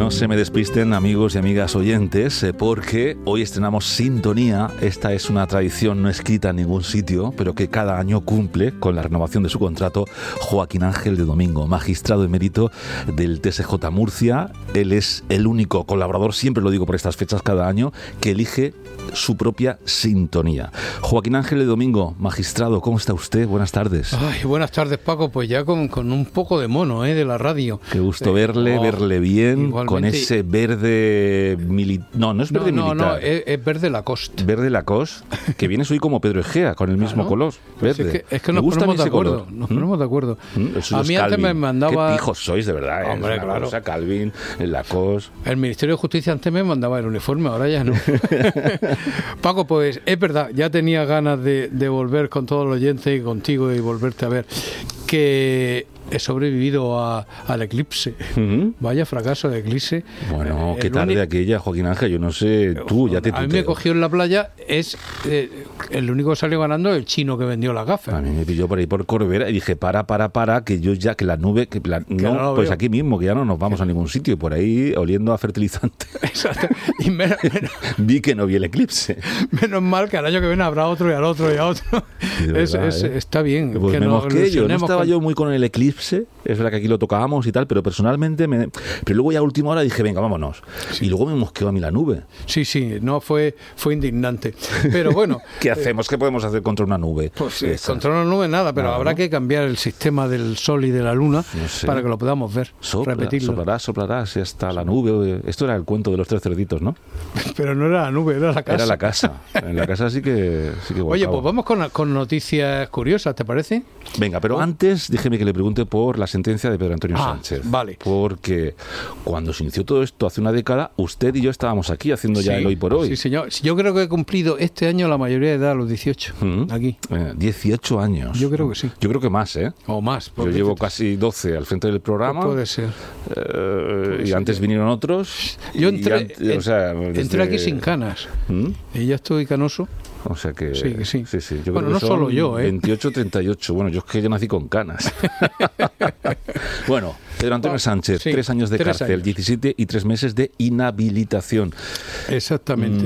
No se me despisten, amigos y amigas oyentes, porque hoy estrenamos Sintonía. Esta es una tradición no escrita en ningún sitio, pero que cada año cumple con la renovación de su contrato Joaquín Ángel de Domingo, magistrado emérito del TSJ Murcia. Él es el único colaborador, siempre lo digo por estas fechas cada año, que elige su propia sintonía. Joaquín Ángel de Domingo, magistrado, ¿cómo está usted? Buenas tardes. Ay, buenas tardes, Paco. Pues ya con un poco de mono, de la radio. Qué gusto verle bien, igualmente. Con ese verde no es verde militar. No, es verde Lacoste. Verde Lacoste, que vienes hoy como Pedro Egea, con el mismo color, verde. Es que nos ponemos de acuerdo. Nos ponemos de acuerdo. A mí antes me mandaba... Qué pijos sois, de verdad. Hombre, es una claro. cosa, Calvin, el Lacoste. El Ministerio de Justicia antes me mandaba el uniforme, ahora ya no. Paco, pues es verdad, ya tenía ganas de volver con todos los oyentes y contigo y volverte a ver, que he sobrevivido al eclipse. Vaya fracaso de eclipse. Bueno, qué tarde aquella, Joaquín Ángel, yo no sé, tú ya te tuteo. A mí me cogió en la playa, el único que salió ganando el chino que vendió las gafas. A mí me pilló por ahí por Corbera y dije, para, que yo ya, que la nube, no, pues veo. Aquí mismo, que ya no nos vamos a ningún sitio, y por ahí oliendo a fertilizante. Exacto. Y vi que no vi el eclipse. Menos mal que al año que viene habrá otro y al otro y a otro. Está bien. Pues que me mosqué yo, no estaba con... yo muy con el eclipse. Es verdad que aquí lo tocábamos y tal, pero personalmente pero luego ya a última hora dije, venga, vámonos. Sí. Y luego me mosqueó a mí la nube. Sí, no fue indignante. Pero bueno, ¿qué hacemos? ¿Qué podemos hacer contra una nube? Pues contra una nube nada, pero habrá que cambiar el sistema del sol y de la luna para que lo podamos ver, repetirlo. Soplará, si hasta la nube. Esto era el cuento de los tres cerditos, ¿no? Pero no era la nube, era la casa. Era la casa. En la casa sí que Oye, pues vamos con noticias curiosas, ¿te parece? Venga, pero antes déjeme que le pregunte por la sentencia de Pedro Antonio Sánchez. Vale. Porque cuando se inició todo esto hace una década, usted y yo estábamos aquí haciendo ya el hoy por hoy. Sí, señor. Yo creo que he cumplido este año la mayoría de edad, a los 18, aquí. 18 años. Yo creo que sí. Yo creo que más, ¿eh? O más. Yo llevo casi 12 al frente del programa. Puede ser. Y antes vinieron otros. Yo entré aquí sin canas. Y ya estoy canoso. O sea que... Sí. Yo bueno, creo no que solo yo, 28, 38. Bueno, yo es que yo nací con canas. Bueno, Pedro Antonio Sánchez, 3 años de cárcel, 17 y 3 meses de inhabilitación. Exactamente.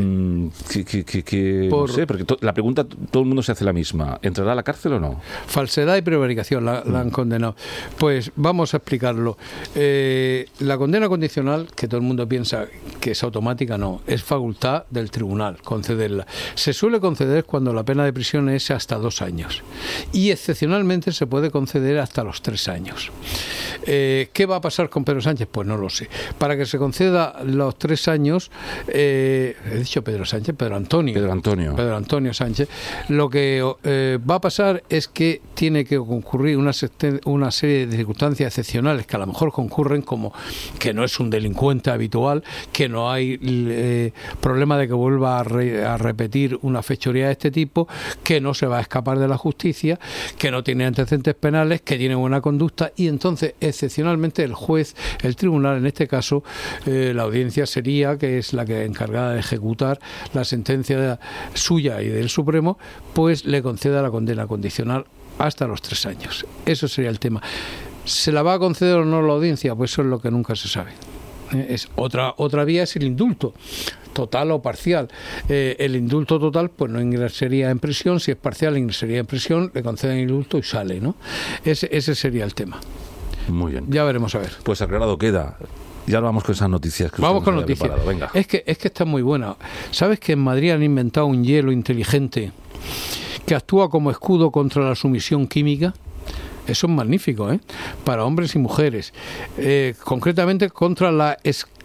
No sé, porque la pregunta, todo el mundo se hace la misma. ¿Entrará a la cárcel o no? Falsedad y prevaricación la han condenado. Pues vamos a explicarlo. La condena condicional, que todo el mundo piensa que es automática, no. Es facultad del tribunal concederla. Se suele conceder cuando la pena de prisión es hasta 2 años. Y excepcionalmente se puede conceder hasta los 3 años. ¿Qué va a pasar con Pedro Sánchez? Pues no lo sé. Para que se conceda los 3 años, he dicho Pedro Sánchez, Pedro Antonio Sánchez, lo que va a pasar es que tiene que concurrir una serie de circunstancias excepcionales que a lo mejor concurren, como que no es un delincuente habitual, que no hay problema de que vuelva a repetir una fechoría de este tipo, que no se va a escapar de la justicia, que no tiene antecedentes penales, que tiene buena conducta, y entonces excepcionalmente el juez, el tribunal en este caso, la audiencia sería, que es la que encargada de ejecutar la sentencia suya y del Supremo, pues le conceda la condena condicional hasta los 3 años. Eso sería el tema. ¿Se la va a conceder o no la audiencia? Pues eso es lo que nunca se sabe. Es otra vía es el indulto, total o parcial. El indulto total pues no ingresaría en prisión, si es parcial ingresaría en prisión, le conceden el indulto y sale, ¿no? Ese sería el tema. Muy bien. Ya veremos a ver. Pues aclarado queda. Ya vamos con esas noticias que vamos con noticias. Venga. Es que está muy buena. ¿Sabes que en Madrid han inventado un hielo inteligente que actúa como escudo contra la sumisión química? Eso es magnífico, para hombres y mujeres. Concretamente contra la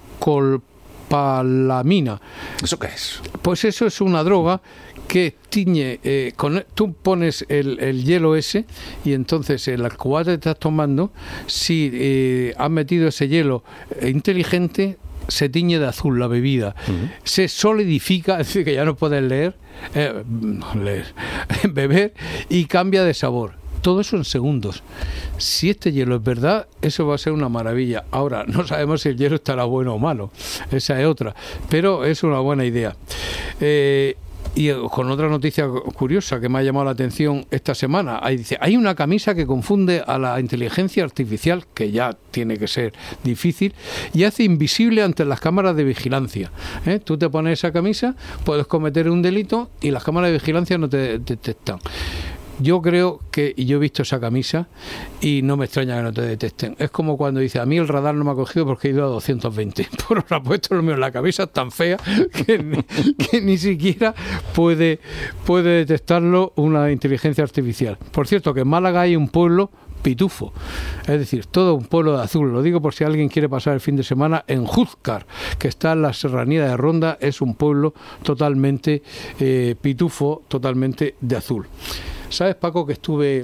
escopolamina. ¿Eso qué es? Pues eso es una droga que tiñe, tú pones el hielo ese y entonces el cubata que estás tomando, si has metido ese hielo inteligente, se tiñe de azul la bebida, se solidifica, es decir, que ya no puedes beber, y cambia de sabor. Todo eso en segundos. Si este hielo es verdad, eso va a ser una maravilla. Ahora, no sabemos si el hielo estará bueno o malo. Esa es otra. Pero es una buena idea. Y con otra noticia curiosa que me ha llamado la atención esta semana, ahí dice, hay una camisa que confunde a la inteligencia artificial, que ya tiene que ser difícil, y hace invisible ante las cámaras de vigilancia. Tú te pones esa camisa, puedes cometer un delito y las cámaras de vigilancia no te detectan. Yo creo que, y yo he visto esa camisa y no me extraña que no te detecten. Es como cuando dice, a mí el radar no me ha cogido porque he ido a 220 por hora puesto lo mío. La camisa es tan fea que ni siquiera puede detectarlo una inteligencia artificial. Por cierto, que en Málaga hay un pueblo pitufo, es decir, todo un pueblo de azul. Lo digo por si alguien quiere pasar el fin de semana en Júzcar, que está en la serranía de Ronda. Es un pueblo totalmente pitufo, totalmente de azul. ¿Sabes, Paco, que estuve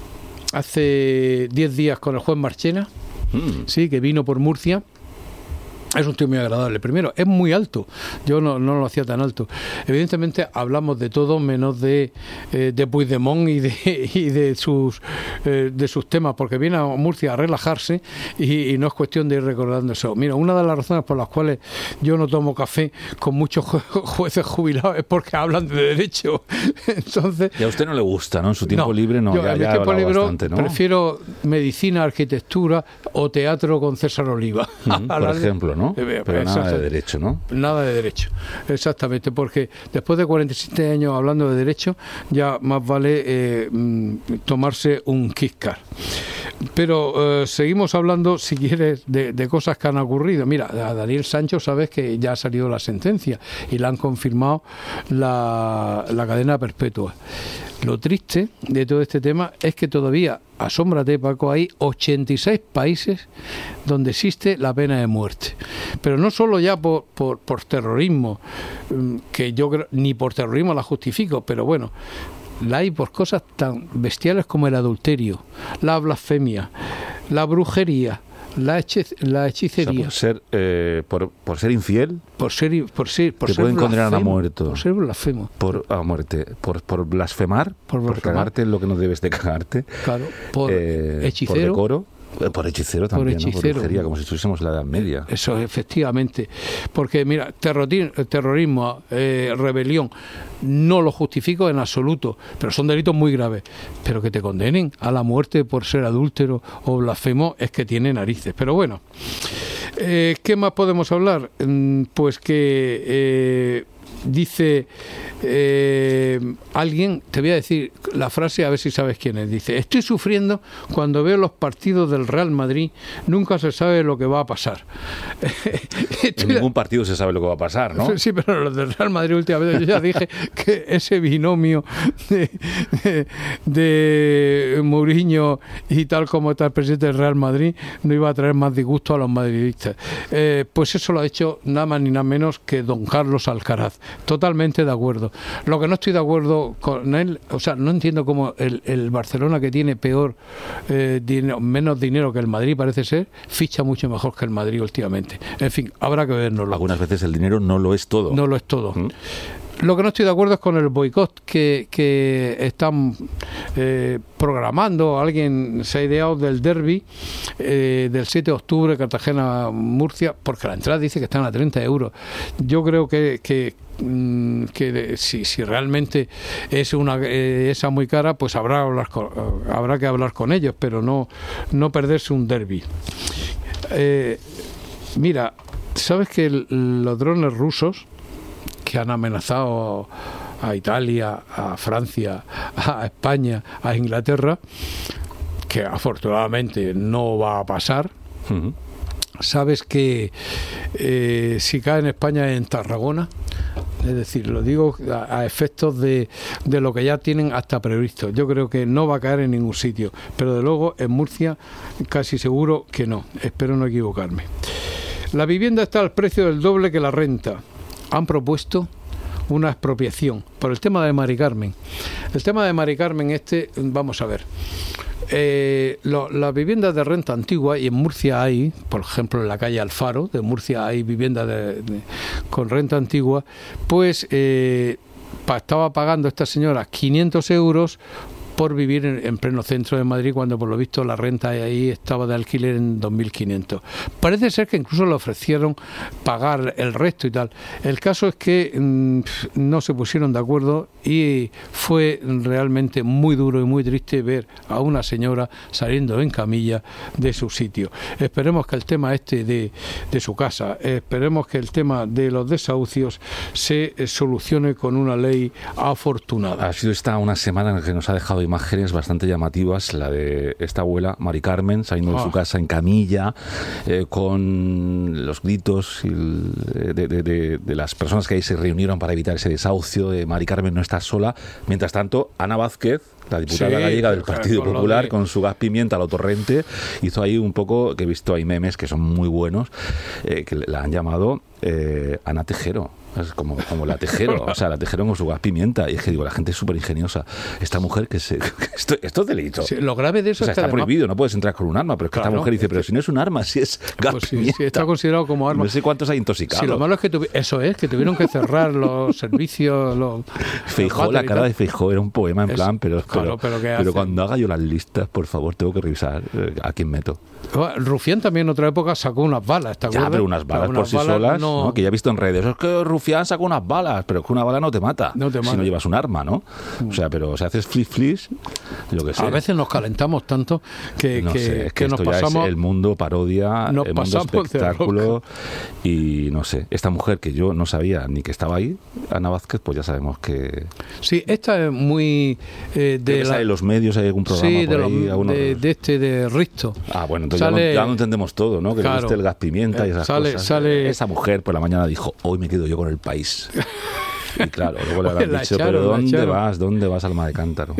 hace 10 días con el juez Marchena? Sí, que vino por Murcia. Es un tío muy agradable. Primero, es muy alto. Yo no lo hacía tan alto. Evidentemente hablamos de todo menos de Puigdemont y de sus temas, porque viene a Murcia a relajarse y no es cuestión de ir recordando eso. Mira, una de las razones por las cuales yo no tomo café con muchos jueces jubilados es porque hablan de derecho. Entonces, y a usted no le gusta, ¿no? En su tiempo libre no. Yo, en mi tiempo libre bastante, ¿no? Prefiero medicina, arquitectura o teatro con César Oliva. Por ejemplo, ¿no? Pero nada de derecho, ¿no? Nada de derecho, exactamente, porque después de 47 años hablando de derecho, ya más vale tomarse un Kit-Kat. Pero seguimos hablando, si quieres, de cosas que han ocurrido. Mira, a Daniel Sancho sabes que ya ha salido la sentencia y le han confirmado la cadena perpetua. Lo triste de todo este tema es que todavía, asómbrate, Paco, hay 86 países donde existe la pena de muerte. Pero no solo ya por terrorismo, que yo creo, ni por terrorismo la justifico, pero bueno, la hay por cosas tan bestiales como el adulterio, la blasfemia, la brujería, la hechicería. O sea, por ser infiel, por ser te pueden condenar a muerte. Por ser blasfemo. A muerte. Por blasfemar. Por cagarte en lo que no debes de cagarte. Claro. Por hechicero. Por decoro. Por hechicero también, por hechicero, ¿no? Por brujería, como si estuviésemos en la Edad Media. Eso, efectivamente. Porque, mira, terrorismo, rebelión, no lo justifico en absoluto, pero son delitos muy graves. Pero que te condenen a la muerte por ser adúltero o blasfemo es que tiene narices. Pero bueno, ¿qué más podemos hablar? Pues que... dice alguien, te voy a decir la frase a ver si sabes quién es. Dice, estoy sufriendo cuando veo los partidos del Real Madrid, nunca se sabe lo que va a pasar. En ningún partido se sabe lo que va a pasar, ¿no? Sí, pero los del Real Madrid últimamente, yo ya dije que ese binomio de Mourinho y tal como está el presidente del Real Madrid no iba a traer más disgusto a los madridistas. Pues eso lo ha hecho nada más ni nada menos que don Carlos Alcaraz. Totalmente de acuerdo. Lo que no estoy de acuerdo con él, o sea, no entiendo cómo el Barcelona, que tiene menos dinero que el Madrid, parece ser, ficha mucho mejor que el Madrid últimamente. En fin, habrá que vernoslo. Algunas veces el dinero no lo es todo. No lo es todo. Lo que no estoy de acuerdo es con el boicot que están programando. Alguien se ha ideado del derbi del 7 de octubre, Cartagena-Murcia, porque la entrada dice que están a 30 euros. Yo creo que si realmente es esa muy cara, pues habrá que hablar con ellos, pero no perderse un derbi. Mira, ¿sabes que los drones rusos que han amenazado a Italia, a Francia, a España, a Inglaterra, que afortunadamente no va a pasar? ¿Sabes que si cae en España, en Tarragona? Es decir, lo digo a efectos de lo que ya tienen hasta previsto. Yo creo que no va a caer en ningún sitio, pero de luego en Murcia casi seguro que no. Espero no equivocarme. La vivienda está al precio del doble que la renta. Han propuesto una expropiación por el tema de Mari Carmen. El tema de Mari Carmen vamos a ver. Las viviendas de renta antigua, y en Murcia hay, por ejemplo en la calle Alfaro de Murcia hay viviendas con renta antigua, pues estaba pagando esta señora 500 euros por vivir en pleno centro de Madrid, cuando por lo visto la renta ahí estaba de alquiler en 2.500. Parece ser que incluso le ofrecieron pagar el resto y tal. El caso es que no se pusieron de acuerdo y fue realmente muy duro y muy triste ver a una señora saliendo en camilla de su sitio. Esperemos que el tema de su casa, esperemos que el tema de los desahucios se solucione con una ley afortunada. Ha sido esta una semana en la que nos ha dejado imágenes bastante llamativas, la de esta abuela, Mari Carmen, saliendo de su casa en camilla, con los gritos de las personas que ahí se reunieron para evitar ese desahucio. Mari Carmen no está sola. Mientras tanto, Ana Vázquez, la diputada gallega del Partido Popular, con su gas pimienta al torrente, hizo ahí un poco, que he visto ahí memes que son muy buenos, que la han llamado Ana Tejero. Es como la Tejero, o sea, la Tejero con su gas pimienta. Y es que digo, la gente es súper ingeniosa. Esta mujer esto es delito. Sí, lo grave de eso es que está además, prohibido, no puedes entrar con un arma, pero es que esta mujer dice, pero si no es un arma, si es gas pimienta. Sí, está considerado como arma. No sé cuántos hay intoxicados. Sí, lo malo es que tuvieron que cerrar los servicios. Feijóo, la cara de Feijóo era un poema en plan, pero cuando haga yo las listas, por favor, tengo que revisar a quién meto. Rufián también en otra época sacó unas balas, ¿te acuerdas? Ya, pero unas balas por sí solas, ¿no? Que ya he visto en redes, es que Rufián sacó unas balas, pero es que una bala no te mata si no llevas un arma, ¿no? O sea, pero si haces flip-flips, yo qué sé. A veces nos calentamos tanto que nos esto pasamos... Ya es el mundo parodia, el mundo espectáculo, y no sé, esta mujer que yo no sabía ni que estaba ahí, Ana Vázquez, pues ya sabemos que... Sí, esta es muy... de los medios hay algún programa por ahí, de Risto. Ah, bueno, entonces ya no entendemos todo, ¿no? Que le guste el gas pimienta y esas cosas. Esa mujer por la mañana dijo, hoy me quedo yo con El País. Y claro, luego le habrán dicho, pero ¿dónde vas, alma de cántaro?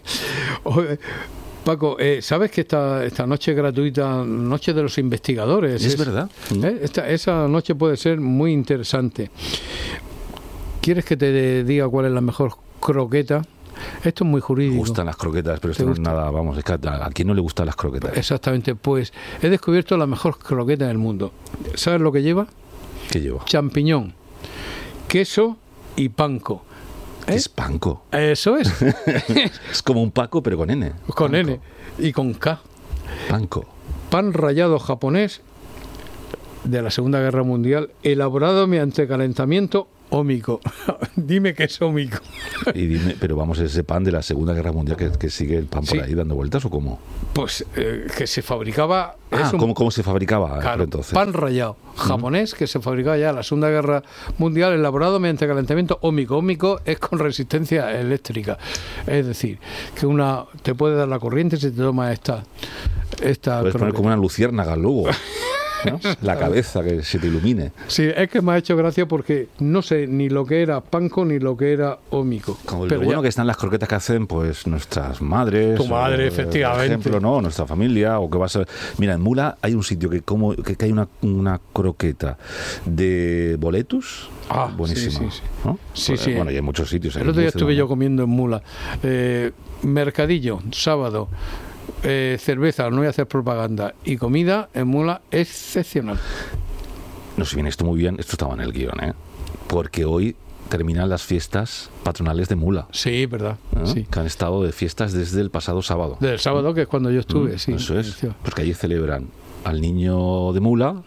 Paco, ¿sabes que esta noche gratuita, Noche de los Investigadores? Es verdad. Esa noche puede ser muy interesante. ¿Quieres que te diga cuál es la mejor croqueta? Esto es muy jurídico. Me gustan las croquetas, pero esto no es nada, vamos, es que a quién no le gustan las croquetas. Exactamente, pues he descubierto la mejor croqueta del mundo. ¿Sabes lo que lleva? ¿Qué lleva? Champiñón, queso y panko. ¿Qué es panko? Eso es. Es como un Paco, pero con N. Con panko. N y con K. Panko. Pan rallado japonés de la Segunda Guerra Mundial, elaborado mediante calentamiento ómico. Dime que es ómico. Y dime, pero vamos, ese pan de la Segunda Guerra Mundial que sigue el pan por ahí dando vueltas, ¿o cómo? Pues que se fabricaba... ¿Cómo se fabricaba? Claro, entonces? Pan rallado japonés que se fabricaba ya en la Segunda Guerra Mundial, elaborado mediante calentamiento ómico. Ómico es con resistencia eléctrica. Es decir, que te puede dar la corriente si te tomas esta puedes poner como una luciérnaga luego. ¿No? La cabeza, que se te ilumine. Sí, es que me ha hecho gracia porque no sé ni lo que era panko ni lo que era ómico. Como lo bueno que están las croquetas que hacen pues nuestras madres. Tu madre, efectivamente. Por ejemplo, ¿no? Nuestra familia, o que va a ser... Mira, en Mula hay un sitio que hay una croqueta de boletus. Buenísimo. Sí. ¿no? Sí. Bueno, y hay muchos sitios. El otro día estuve yo comiendo en Mula. Mercadillo, sábado. Cerveza, no voy a hacer propaganda, y comida en Mula excepcional. No, si viene esto muy bien, esto estaba en el guión, porque hoy terminan las fiestas patronales de Mula. Sí, verdad. Sí. Que han estado de fiestas desde el pasado sábado. Desde el sábado, que es cuando yo estuve, sí. Eso es, porque allí celebran al niño de Mula,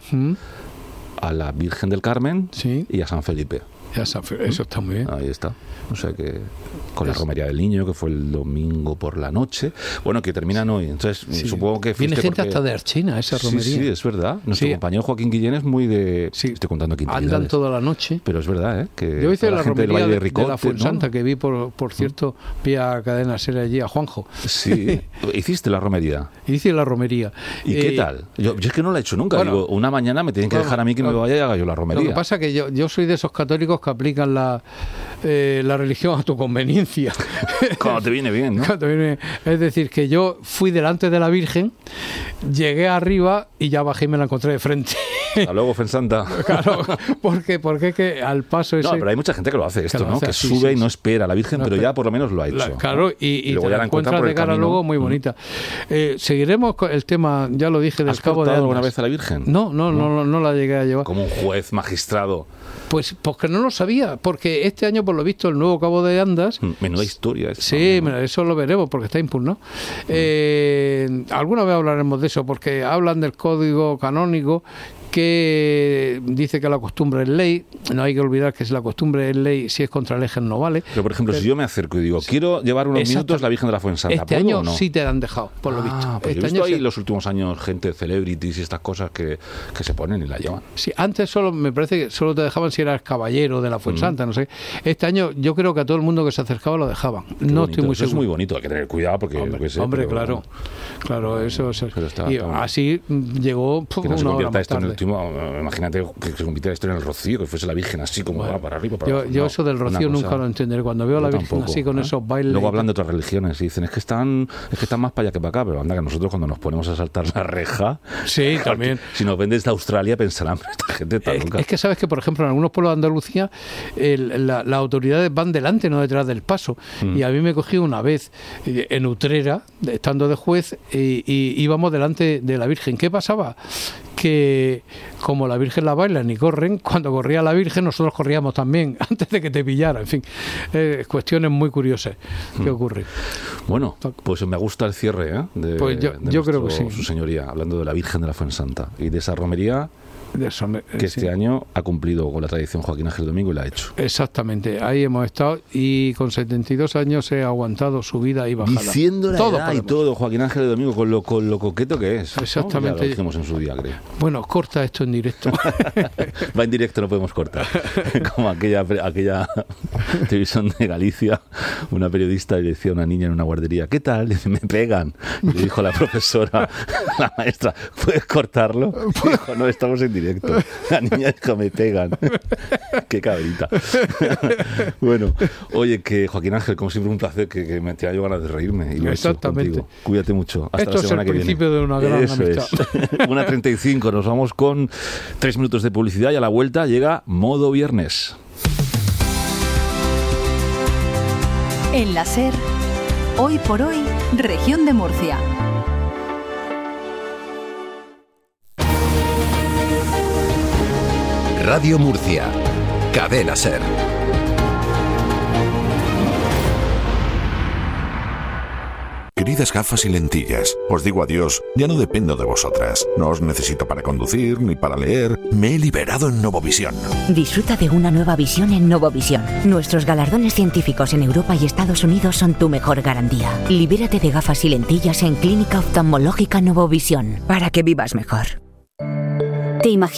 a la Virgen del Carmen y a San Felipe. Eso está muy bien. Ahí está. O sea que con la romería del niño, que fue el domingo por la noche. Bueno, que terminan hoy. Entonces, supongo que viene gente hasta de Archina, esa romería. Sí, es verdad. Nuestro compañero Joaquín Guillén es muy de... Sí. Estoy contando aquí. Andan toda la noche. Pero es verdad, que yo hice la romería de la Fuensanta, ¿no? Que vi, por cierto, vía cadena ser allí a Juanjo. Sí. ¿Hiciste la romería? Hice la romería. ¿Y qué tal? Yo es que no la he hecho nunca. Bueno, digo, una mañana me tienen que dejar a mí que me vaya y haga yo la romería. Lo que pasa es que yo soy de esos católicos que aplican la religión a tu conveniencia. Cuando te viene bien, ¿no? Es decir, que yo fui delante de la Virgen, llegué arriba y ya bajé y me la encontré de frente. Hasta luego, Fensanta. Claro, porque es que al paso ese... No, pero hay mucha gente que lo hace esto, ¿no? Que sube y no espera a la Virgen, pero ya por lo menos lo ha hecho. Claro, y luego ya la encuentras de cara luego muy bonita. Seguiremos con el tema, ya lo dije, del Cabo de Almas. ¿Has alguna vez a la Virgen? No la llegué a llevar. Como un juez magistrado. Pues porque no lo sabía, porque este año, por lo visto, el nuevo Cabo de Andas... Menuda historia. Sí, eso lo veremos, porque está impugnado. Alguna vez hablaremos de eso, porque hablan del código canónico, que dice que la costumbre es ley. No hay que olvidar que si la costumbre es ley, si es contra leyes no vale. Pero, por ejemplo, si yo me acerco y digo, quiero llevar unos minutos la Virgen de la Fuensanta, este ¿puedo año o no? sí te la han dejado, por lo visto. Pues yo he visto ahí los últimos años gente, celebrities y estas cosas que se ponen y la llevan. Sí, antes me parece que solo te dejaban si eras caballero de la Fuensanta, no sé. Este año yo creo que a todo el mundo que se acercaba lo dejaban. Qué no bonito. Estoy muy Eso seguro. es muy bonito, hay que tener cuidado porque... Hombre, claro, eso. Y así llegó que no se una hora convierta más esto en tarde. el último... Imagínate que se convirtiera esto en el rocío, que fuese la Virgen así como va para arriba, para abajo. Yo eso del rocío nunca lo entenderé. Cuando veo a la Virgen tampoco, así con esos bailes... Luego hablan de otras religiones y dicen, es que están más para allá que para acá, pero anda que nosotros cuando nos ponemos a saltar la reja... Sí, también. Si nos ven desde Australia pensarán, esta gente está loca. Es que sabes que, por ejemplo, en algunos pueblos de Andalucía las autoridades van delante, no detrás del paso. Y a mí me cogí una vez en Utrera, estando de juez, y íbamos delante de la Virgen. ¿Qué pasaba? Que como la Virgen la bailan y corren, cuando corría la Virgen nosotros corríamos también, antes de que te pillara. En fin, cuestiones muy curiosas que ocurren. Bueno, pues me gusta el cierre pues yo creo que sí. Su Señoría, hablando de la Virgen de la Fuensanta y de esa romería que sí. Este año ha cumplido con la tradición Joaquín Ángel Domingo y la ha hecho. Exactamente, ahí hemos estado y con 72 años he aguantado subida y bajada. Diciendo la edad y todo, Joaquín Ángel Domingo, con lo coqueto que es. Exactamente. ¿No? Ya lo dijimos en su día, creo. Bueno, corta esto en directo. Va en directo, no podemos cortar. Como aquella televisión de Galicia, una periodista le decía a una niña en una guardería, ¿qué tal? Dice, me pegan. Y le dijo la profesora, la maestra, ¿puedes cortarlo? Y dijo, no, estamos en directo. La niña dijo, me pegan. Qué cabrita. Bueno, oye, que Joaquín Ángel, como siempre, un placer, que me te ha ganas de reírme. Y exactamente. Cuídate mucho. Hasta esto la semana que viene. Esto es el principio de una gran amistad. 1:35, nos vamos con 3 minutos de publicidad y a la vuelta llega Modo Viernes. En la SER, hoy por hoy, Región de Murcia. Radio Murcia, Cadena SER. Queridas gafas y lentillas, os digo adiós, ya no dependo de vosotras. No os necesito para conducir ni para leer, me he liberado en Novovisión. Disfruta de una nueva visión en Novovisión. Nuestros galardones científicos en Europa y Estados Unidos son tu mejor garantía. Libérate de gafas y lentillas en Clínica Oftalmológica Novovisión, para que vivas mejor. ¿Te imaginas